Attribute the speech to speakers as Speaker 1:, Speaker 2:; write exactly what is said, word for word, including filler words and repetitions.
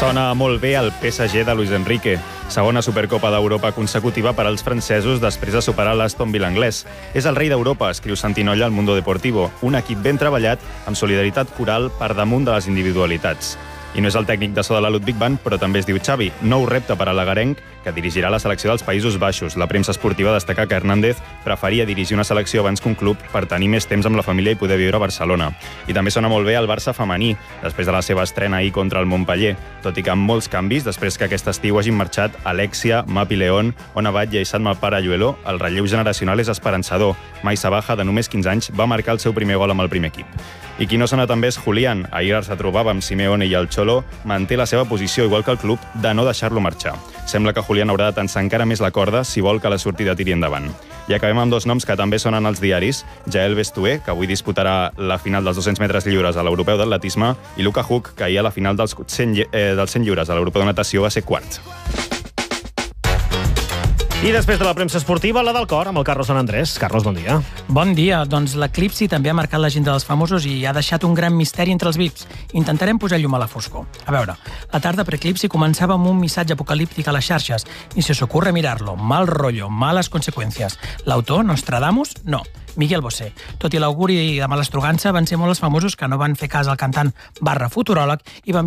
Speaker 1: Sona molt bé el P S G de Luis Enrique. Segona Supercopa d'Europa consecutiva per als francesos després de superar l'Aston Villa anglès. És el rei d'Europa, escriu Santinolla al Mundo Deportivo. Un equip ben treballat, amb solidaritat coral per damunt de les individualitats. I no és el tècnic de so de la Ludwig Band, però també es diu Xavi. Nou repte per a l'agarenc, que dirigirà la selecció dels Països Baixos. La premsa esportiva destaca que Hernández preferia dirigir una selecció abans que un club per tenir més temps amb la família i poder viure a Barcelona. I també sona molt bé el Barça femení, després de la seva estrena ahir contra el Montpellier, tot i que amb molts canvis, després que aquest estiu hagin marxat Alexia, Mapi León, Ona Batlle i Satma Parayuelo, el relleu generacional és esperançador. Maisa Baja, de només quinze anys, va marcar el seu primer gol amb el primer equip. I qui no sona també és Julián. Ahir es retrobava amb Simeone i el Cholo, manté la seva posició, igual que el club, de no deixar-lo marxar. Sembla que Julián haurà de tensar encara més la corda si vol que la sortida tiri endavant. I acabem amb dos noms que també sonen als diaris. Jael Bestué, que avui disputarà la final dels dos-cents metres lliures a l'Europeu d'Atletisme, i Luka Huk, que ahir a la final dels cent, eh, dels cent lliures a l'Europeu de Natació va ser quart.
Speaker 2: I després de la premsa esportiva, la del cor, amb el Carlos Sant Andrés. Carlos, bon dia.
Speaker 3: Bon dia. Doncs l'eclipsi també ha marcat l'agenda dels famosos i ha deixat un gran misteri entre els V I Ps. Intentarem posar llum a la foscor. A veure, la tarda pre-eclipsi començava amb un missatge apocalíptic a les xarxes. Ni se os ocurre mirarlo. Mal rollo, malas conseqüències. L'autor, Nostradamus? No. Miguel Bosé. Tot i l'auguri de mala estrugança, van ser molt els famosos que no van fer cas al cantant barra futuròleg i van